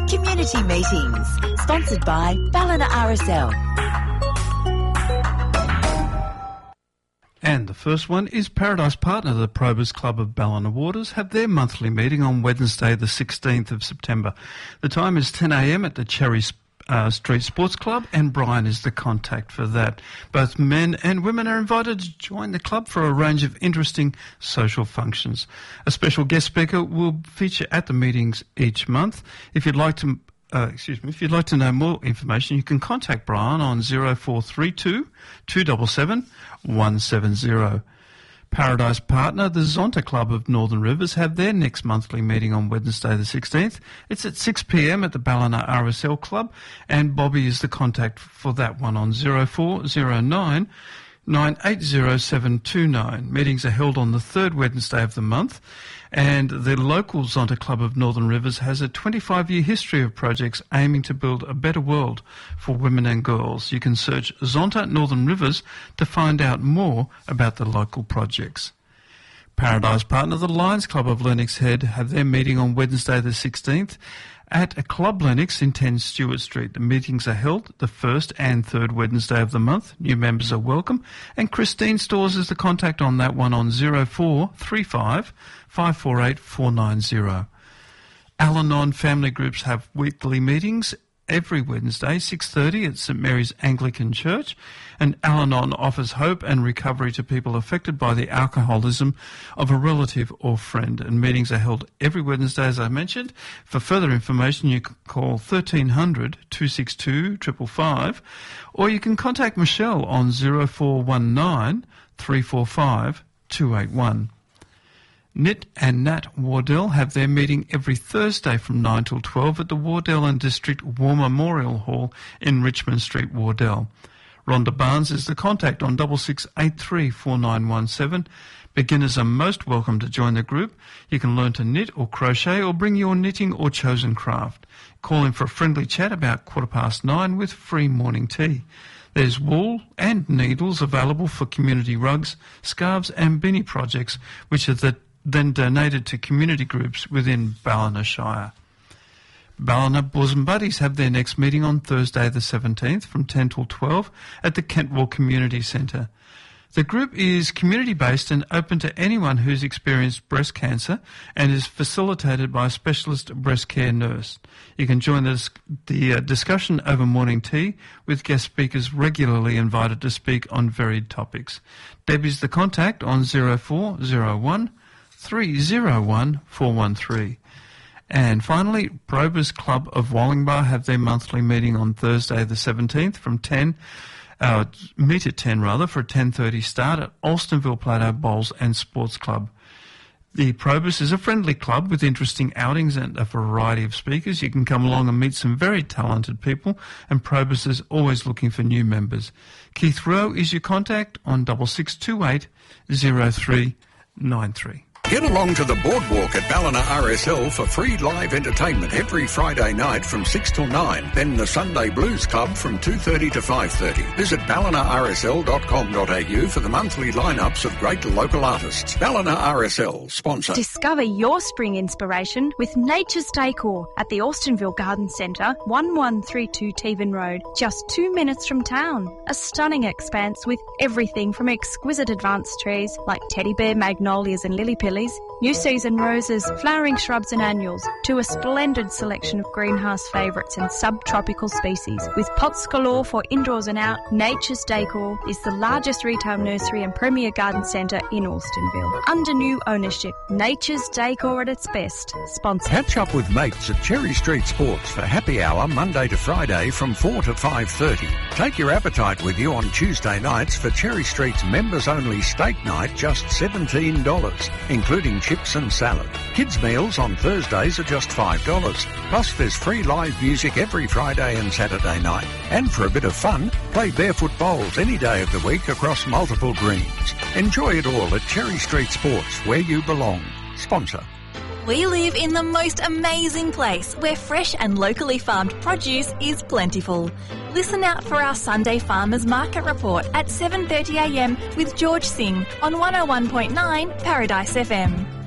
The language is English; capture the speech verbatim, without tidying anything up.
Community Meetings, sponsored by Ballina R S L. And the first one is Paradise Partner. The Probus Club of Ballina Waters have their monthly meeting on Wednesday the sixteenth of September. The time is ten a m at the Cherry uh, Street Sports Club, and Brian is the contact for that. Both men and women are invited to join the club for a range of interesting social functions. A special guest speaker will feature at the meetings each month. If you'd like to Uh, excuse me, if you'd like to know more information, you can contact Brian on zero four three two, two seven seven, one seven zero. Paradise Partner, the Zonta Club of Northern Rivers, have their next monthly meeting on Wednesday the sixteenth. It's at six p m at the Ballina R S L Club, and Bobby is the contact for that one on zero four zero nine, nine eight zero seven two nine. Meetings are held on the third Wednesday of the month, and the local Zonta Club of Northern Rivers has a twenty-five year history of projects aiming to build a better world for women and girls. You can search Zonta Northern Rivers to find out more about the local projects. Paradise Partner, the Lions Club of Lennox Head, have their meeting on Wednesday the sixteenth at a Club Lennox in ten Stewart Street. The meetings are held the first and third Wednesday of the month. New members are welcome, and Christine Stores is the contact on that one on zero four three five, five four eight, four nine zero. Al-Anon family groups have weekly meetings every Wednesday, six thirty at St Mary's Anglican Church, and Al-Anon offers hope and recovery to people affected by the alcoholism of a relative or friend. And meetings are held every Wednesday, as I mentioned. For further information, you can call thirteen hundred, two six two, five five five, or you can contact Michelle on zero four one nine, three four five, two eight one. Nit and Nat Wardell have their meeting every Thursday from nine till twelve at the Wardell and District War Memorial Hall in Richmond Street, Wardell. Rhonda Barnes is the contact on six six eight three, four nine one seven. Beginners are most welcome to join the group. You can learn to knit or crochet or bring your knitting or chosen craft. Call in for a friendly chat about quarter past nine with free morning tea. There's wool and needles available for community rugs, scarves and beanie projects, which are the then donated to community groups within Ballina Shire. Ballina Bosom Buddies have their next meeting on Thursday the seventeenth from ten till twelve at the Kentwell Community Centre. The group is community-based and open to anyone who's experienced breast cancer and is facilitated by a specialist breast care nurse. You can join the, the uh, discussion over morning tea with guest speakers regularly invited to speak on varied topics. Debbie's the contact on zero four zero one, three zero one, four one three. And finally, Probus Club of Wallingbar have their monthly meeting on Thursday the seventeenth from ten, uh, meet at ten rather, for a ten thirty start at Alstonville Plateau Bowls and Sports Club. The Probus is a friendly club with interesting outings and a variety of speakers. You can come along and meet some very talented people, and Probus is always looking for new members. Keith Rowe is your contact on six six two eight, zero three nine three. Get along to the boardwalk at Ballina R S L for free live entertainment every Friday night from six till nine. Then the Sunday Blues Club from two thirty to five thirty. Visit ballina r s l dot com dot a u for the monthly lineups of great local artists. Ballina R S L, sponsor. Discover your spring inspiration with Nature's Decor at the Austinville Garden Centre, one one three two Tevan Road, just two minutes from town. A stunning expanse with everything from exquisite advanced trees like teddy bear, magnolias and lily pillies, new season roses, flowering shrubs and annuals, to a splendid selection of greenhouse favourites and subtropical species. With pots galore for indoors and out, Nature's Decor is the largest retail nursery and premier garden centre in Austinville. Under new ownership, Nature's Decor at its best. Sponsor. Catch up with mates at Cherry Street Sports for happy hour Monday to Friday from four to five thirty. Take your appetite with you on Tuesday nights for Cherry Street's members-only steak night, just seventeen dollars, including chips and salad. Kids' meals on Thursdays are just five dollars. Plus there's free live music every Friday and Saturday night. And for a bit of fun, play barefoot bowls any day of the week across multiple greens. Enjoy it all at Cherry Street Sports, where you belong. Sponsor. We live in the most amazing place where fresh and locally farmed produce is plentiful. Listen out for our Sunday Farmers Market Report at seven thirty a m with George Singh on one oh one point nine Paradise F M.